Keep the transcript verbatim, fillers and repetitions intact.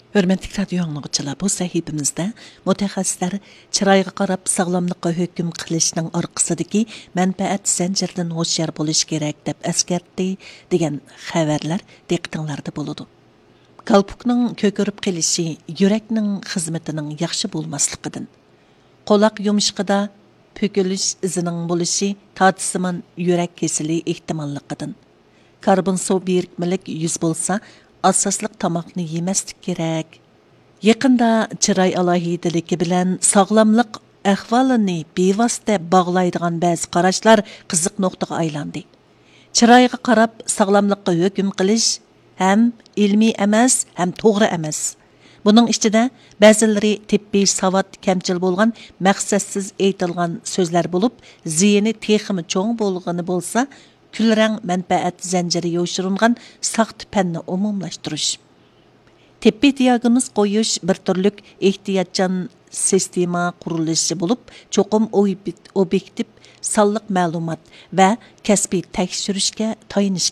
Hörmətli radio anlıqçılar, bu sahifimizdə mütəxəssislər çırayğa qarab sağlamlıqqa hökm qilishning orqasidagi mənfəət zənciridən hoşyar bo'lish kerak deb əskərtdi degan xəbərlər diqqətingizdə bo'ladi. Qalpukning ko'kirib qelishi yurakning xizmatining yaxshi bo'lmasligidan, qo'loq yumishqida pökülüş izining bo'lishi tatisiman yurak kesili ehtimolligidan, karbon suv birikmilik yuz bo'lsa asosliq tomoqni yemaslik kerak. Yaqinda chiroy alohidaligi bilan sog'lomlik ahvolini bevosita bog'laydigan ba'zi qarashlar qiziq nuqtaga aylandi. Chiroyga qarab sog'lomlikqa hukm qilish ham ilmiy emas, ham to'g'ri emas. Buning ichida ba'zilari tibbiy savat kamchil bo'lgan, maqsadsiz aytilgan so'zlar bo'lib, ziyini texmi cho'ng bo'lgani bo'lsa, külrang manfaat zanjiri yo'shirilgan saxt fanni umumlashtirish. Tibbiy diagnoz qo'yish bir turlik ehtiyotchan sistema qurilishi bo'lib, cho'qim obyektiv sonliq ma'lumot va kasbiy tekshirishga tayinish